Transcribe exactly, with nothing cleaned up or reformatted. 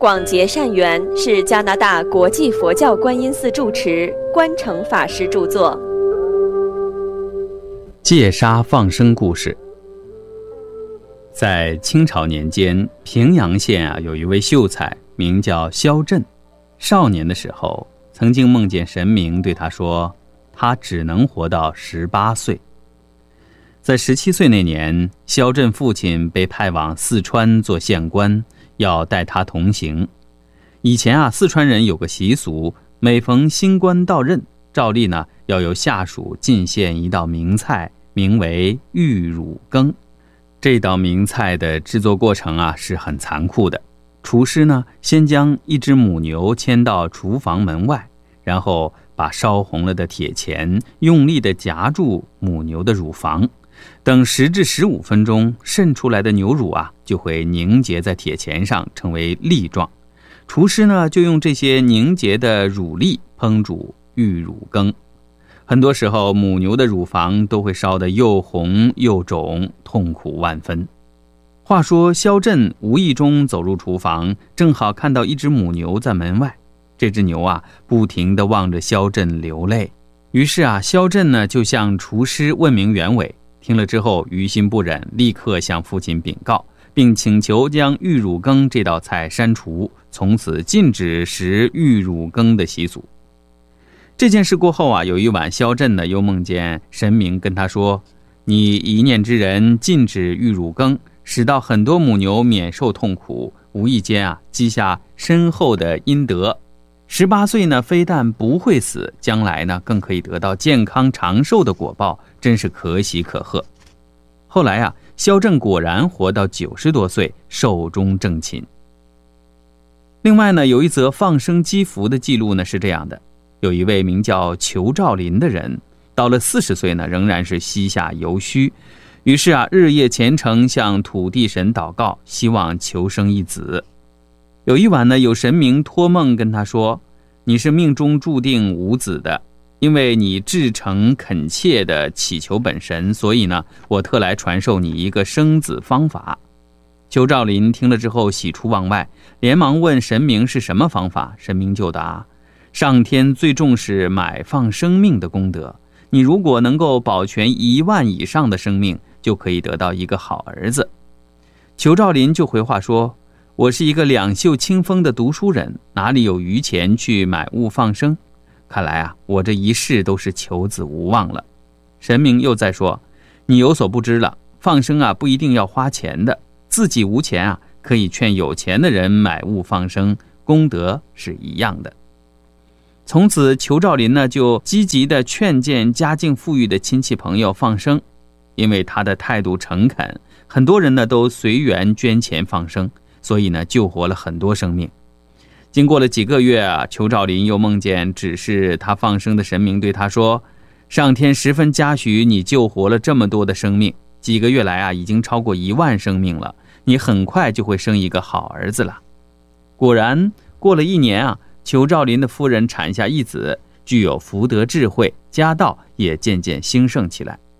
广结善缘是加拿大国际佛教观音寺住持观诚法师著作。 戒杀放生故事。在清朝年间，平阳县啊有一位秀才名叫萧震，少年的时候曾经梦见神明对他说，他只能活到十八岁。在十七岁那年，萧震父亲被派往四川做县官，要带他同行。以前啊，四川人有个习俗，每逢新官到任，照例呢要由下属进献一道名菜，名为玉乳羹。这道名菜的制作过程啊是很残酷的。厨师呢先将一只母牛牵到厨房门外，然后把烧红了的铁钳用力地夹住母牛的乳房，等十至十五分钟，渗出来的牛乳啊就会凝结在铁钳上，成为粒状。厨师呢就用这些凝结的乳粒烹煮玉乳羹。很多时候母牛的乳房都会烧得又红又肿，痛苦万分。话说萧震无意中走入厨房，正好看到一只母牛在门外。这只牛啊不停地望着萧震流泪。于是啊萧震呢就向厨师问明原委，听了之后于心不忍，立刻向父亲禀告，并请求将玉乳羹这道菜删除，从此禁止食玉乳羹的习俗。这件事过后啊，有一晚萧震呢又梦见神明跟他说，你一念之人禁止玉乳羹，使到很多母牛免受痛苦，无意间啊积下深厚的阴德。十八岁呢非但不会死，将来呢更可以得到健康长寿的果报，真是可喜可贺。后来啊萧震果然活到九十多岁，寿终正寝。另外呢有一则放生积福的记录呢是这样的，有一位名叫裘兆林的人，到了四十岁呢仍然是膝下犹虚，于是啊日夜虔诚向土地神祷告，希望求生一子。有一晚呢有神明托梦跟他说，你是命中注定无子的，因为你至诚恳切的祈求本神，所以呢我特来传授你一个生子方法。裘兆林听了之后喜出望外，连忙问神明是什么方法。神明就答，上天最重视买放生命的功德，你如果能够保全一万以上的生命，就可以得到一个好儿子。裘兆林就回话说，我是一个两袖清风的读书人，哪里有余钱去买物放生？看来啊，我这一世都是求子无望了。神明又再说，你有所不知了，放生啊不一定要花钱的，自己无钱啊，可以劝有钱的人买物放生，功德是一样的。从此裘兆林呢就积极地劝谏家境富裕的亲戚朋友放生，因为他的态度诚恳，很多人呢都随缘捐钱放生，所以呢救活了很多生命。经过了几个月啊，裘兆林又梦见指示他放生的神明对他说，上天十分嘉许你救活了这么多的生命，几个月来啊已经超过一万生命了，你很快就会生一个好儿子了。果然过了一年啊，裘兆林的夫人产下一子，具有福德智慧，家道也渐渐兴盛起来。